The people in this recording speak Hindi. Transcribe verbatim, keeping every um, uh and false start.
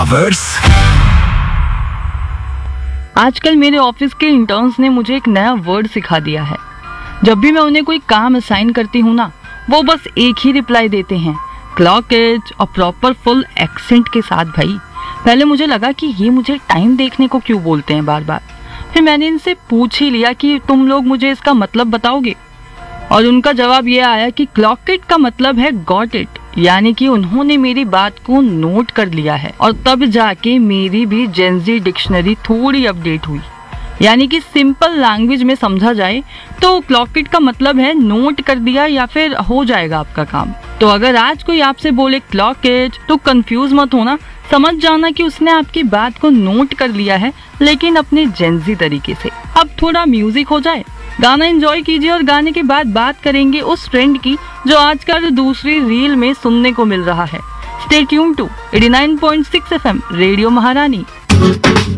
लवर्स। आजकल मेरे ऑफिस के इंटर्न्स ने मुझे एक नया वर्ड सिखा दिया है। जब भी मैं उन्हें कोई काम असाइन करती हूँ ना, वो बस एक ही रिप्लाई देते हैं, क्लॉक इट, और प्रॉपर फुल एक्सेंट के साथ। भाई पहले मुझे लगा कि ये मुझे टाइम देखने को क्यों बोलते हैं बार बार। फिर मैंने इनसे पूछ ही लिया कि तुम लोग मुझे इसका मतलब बताओगे, और उनका जवाब ये आया कि क्लॉक इट का मतलब है गॉट इट, यानी कि उन्होंने मेरी बात को नोट कर लिया है। और तब जाके मेरी भी जेनजी डिक्शनरी थोड़ी अपडेट हुई। यानी कि सिंपल लैंग्वेज में समझा जाए तो क्लॉक इट का मतलब है नोट कर दिया या फिर हो जाएगा आपका काम। तो अगर आज कोई आपसे बोले क्लॉक इट तो कंफ्यूज मत होना, समझ जाना कि उसने आपकी बात को नोट कर लिया है, लेकिन अपने जेनजी तरीके से। अब थोड़ा म्यूजिक हो जाए, गाना एंजॉय कीजिए, और गाने के बाद बात करेंगे उस ट्रेंड की जो आजकल दूसरी रील में सुनने को मिल रहा है। Stay tuned to eighty nine point six F M radio महारानी।